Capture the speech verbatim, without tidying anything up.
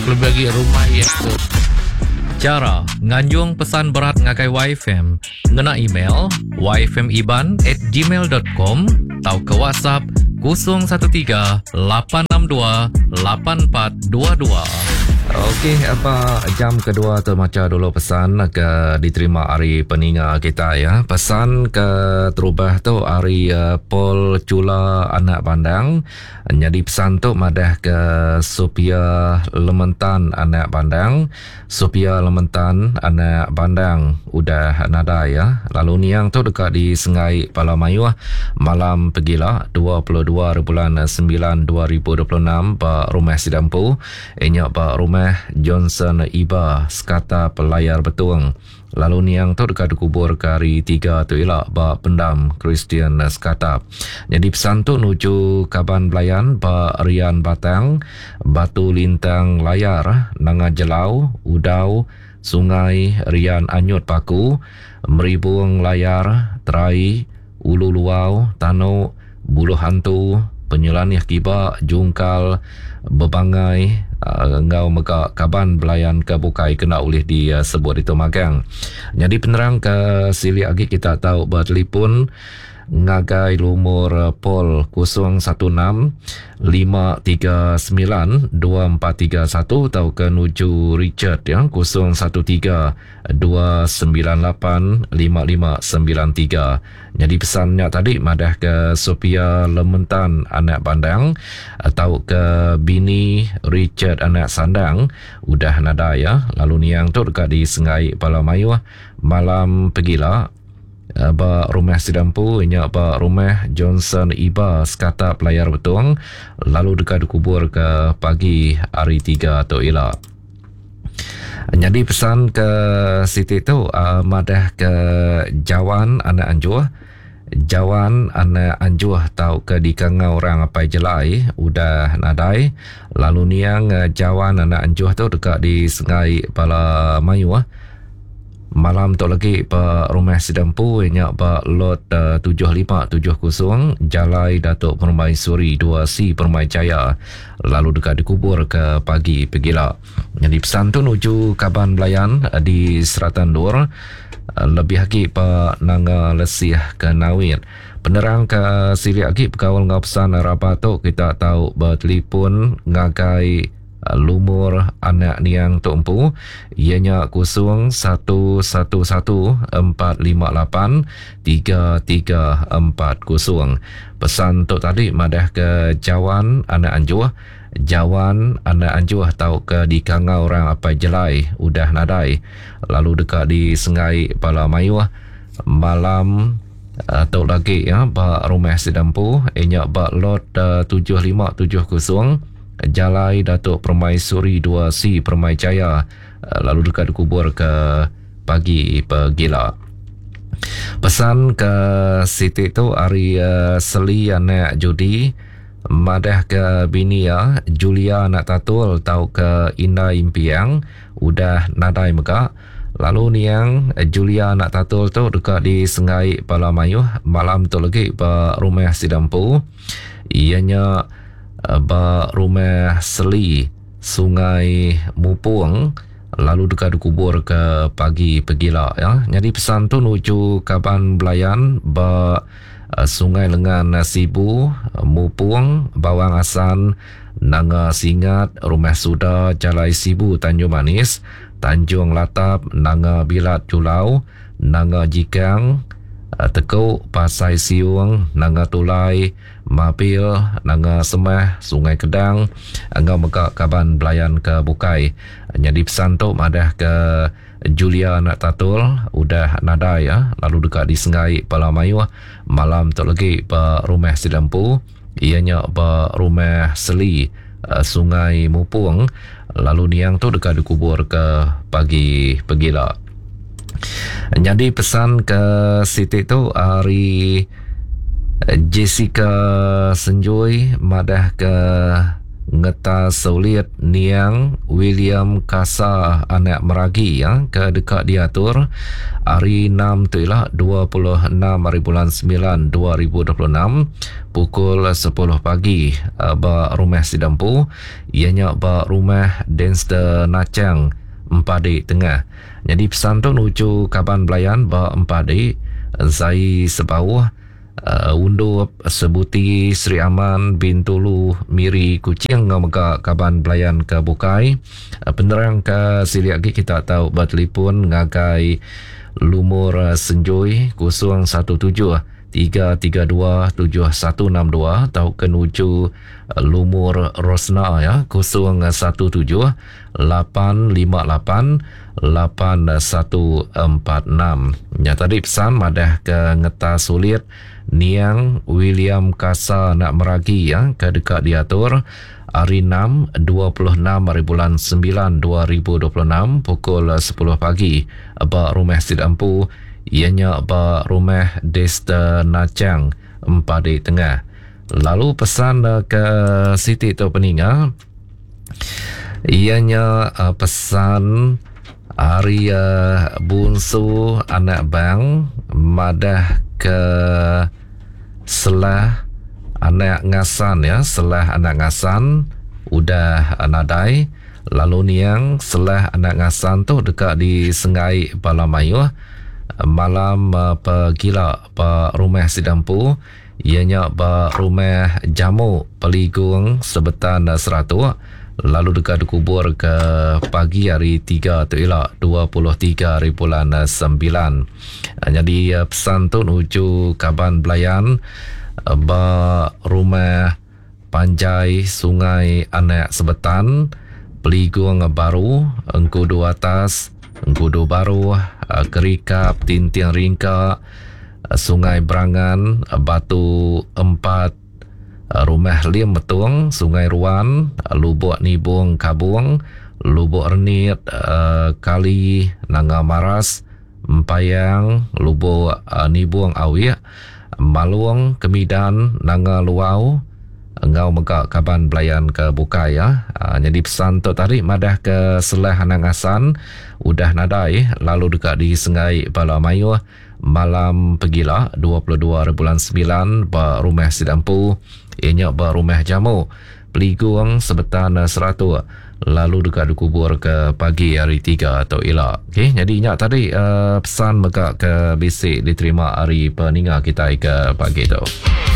Lebih lagi rumah ya tu. Cara nganjung pesan berat ngakai Y F M ngena email y f m iban at gmail dot com atau ke WhatsApp kosong satu tiga lapan enam dua lapan empat dua dua. Okey, apa jam kedua tu macam dulu pesan ke diterima hari peninga kita ya. Pesan ke terubah tu hari uh, Paul Cula anak pandang. Jadi pesan tu madah ke Sophia Lementan anak pandang. Sophia Lementan anak pandang udah nada ya. Lalu ni yang tu dekat di Sengai Palamayu malam pegila dua puluh dua bulan sembilan dua ribu dua puluh enam Pak Rumah Sidampu. Enyak Pak Rumah Johnson Iba sekata pelayar betung. Lalu ni yang tu dekat dikubur ke hari tiga tu ilak Pak Pendam Christian sekata. Jadi pesan tu nuju Kaban Belayan Pak Rian Batang, Batu Lintang Layar, Nanga Jelau, Udau, Sungai Rian Anyut Paku, Meribung Layar, Terai, Ulu Luau, Tano, Buluh Hantu, Penyelaniah Kiba, Jungkal, Bebangai, uh, ngau mega Kaban Belayan ke Bukai kena oleh di uh, sebut itu magang. Jadi penerang ke sili lagi kita tahu bertelefon ngagai lumur uh, Pol kosong satu enam lima tiga sembilan dua empat tiga satu atau ke nuju Richard ya kosong satu tiga dua sembilan lapan lima lima sembilan tiga. Jadi pesannya tadi madah ke Sophia Lementan anak pandang atau ke bini Richard anak sandang udah nada ya. Lalu ni yang tu dekat di Sengai Palamayu malam pegila Ba Rumah Sidampu inya Ba Rumah Johnson Iba sekata pelayar betung. Lalu dekat dikubur ke pagi hari tiga tu ila. Jadi pesan ke Siti tu uh, madah ke Jawan anak Anjuh. Jawan anak Anjuh tau ke di kangau orang apa jelai udah nadai. Lalu ni yang uh, Jawan anak Anjuh tu dekat di Sengai Palamayu ah. Malam tu lagi Pak Rumah Sidampu inya Pak Lot uh, tujuh lima tujuh kosong Jalai Datuk Permaisuri dua C Permai-Jaya. Lalu dekat dikubur ke pagi pegila. Jadi pesan tu nuju Kaban Belayan uh, di Seratan Dur. Uh, lebih lagi Pak Nanga Lesih ke Nawir. Penerang ke sili lagi pekawal ngau pesan rapat tu kita tahu bertelefon ngagai lumur anak niang tumpu ianya kosong satu satu satu empat lima lapan tiga tiga empat kosong. Pesan tu tadi madah ke Jawan anak Anjuh. Jawan anak Anjuh tau ke di kangau orang apa jelai udah nadai. Lalu dekat di Sengai Palamayu malam atau lagi ya Pak Rumah Sidampu inya Pak Lot uh, tujuh lima tujuh kosong Jalai Datuk Permaisuri dua C Permai-Jaya. Lalu dekat dikubur ke pagi pegila. Pesan ke Siti tu hari uh, Seli anak Judi madah ke bini ya Julia anak Tatul tau ke Indah Impiang udah nadai mega. Lalu ni yang Julia anak Tatul tu dekat di Sengai Palamayu malam tu lagi Pak Rumah Sidampu ianya Ba Rumah Seli Sungai Mupung. Lalu dekat dikubur ke pagi pegila ya. Jadi pesan tu nuju Kaban Belayan ba uh, Sungai Lengan Sibu Mupung Bawang Asan Nanga Singat Rumah Suda Jalai Sibu Tanjung Manis Tanjung Latap Nanga Bilat Julau Nanga Jikang Tekuk Pasai Siung Nanga Tulai Mapil Nanga Semah Sungai Kedang Angau Mekak Kaban Belayan ke Bukai. Jadi pesan tu madah ke Julia anak Tatul udah nada ya. Lalu dekat di Sengai Palamayu malam tu lagi Pak Rumah Sidampu ianya Pak Rumah Seli Sungai Mupung. Lalu ni yang tu dekat dikubur ke pagi pegila. Jadi pesan ke Siti tu hari Jessica Senjoy madah ke ngeta sulit niang William Kasa anak meragi ya ke dekat diatur hari enam tu ialah dua puluh enam hari bulan sembilan dua ribu dua puluh enam pukul sepuluh pagi uh, ba rumah Sidampu ianya ba rumah Denster Nacang Empadi Tengah. Jadi pesan tu nuju Kaban Belayan ba Empadi Zai sebawah uh, undur sebuti Sri Aman bin Tulu Miri Kucing ngamaga Kaban Belayan ke Bukai. Uh, penerang ke siliagi kita tahu bertelefon ngagai lumur uh, Senjoy kosong satu tujuh tiga tiga dua tujuh satu enam dua atau kenuju uh, lumur Rosna ya kosong satu tujuh lapan lima lapan lapan satu empat enam. Ya tadi pesan madah ke ngeta sulit niang William Kasa nak meragi ya ke dekat diatur hari enam dua puluh enam hari bulan sembilan dua ribu dua puluh enam pukul sepuluh pagi ba rumah Sidampu ianya ba rumah Desta Nacang Empadi Tengah. Lalu pesan ke Siti tu peninggal ianya uh, pesan hari uh, bungsu anak bang madah ke selah anak ngasan ya selah anak ngasan udah nadai. Lalu niang selah anak ngasan tu dekat di Sengai Balamayu malam uh, pegila pa rumah Sidampu ianya ba rumah jamu Peligung Sebetan Seratu. Lalu dekat dikubur ke pagi hari tiga tu ialah dua puluh tiga hari bulan sembilan. Jadi pesan tu nuju Kaban Belayan ba rumah Panjai Sungai Anak Sebetan Peligung Baru Engkudu Atas Engkudu Baru Kerikap Tintiang Ringka Sungai Berangan Batu Empat Rumah Lim Betung Sungai Ruan Lubuk Nibung Kabung Lubuk Renit uh, Kali Nanga Maras Empayang Lubuk uh, Nibung Awik Maluang Kemidan Nanga Luau Ngau Megak Kaban Belayan ke Bukai ya. Uh, jadi pesan tu tadi madah ke Selah Nangasan udah nadai lalu dekat di Sengai Balamayu malam pegila dua puluh dua hari bulan sembilan ba rumah Sidampu ianya ba rumah jamu Peligung Sebetan Seratu lalu dekat dikubur ke pagi hari tiga atau ialah. Okey, jadi ingat tadi uh, pesan megak ke bisik diterima hari peninga kita ke pagi tu.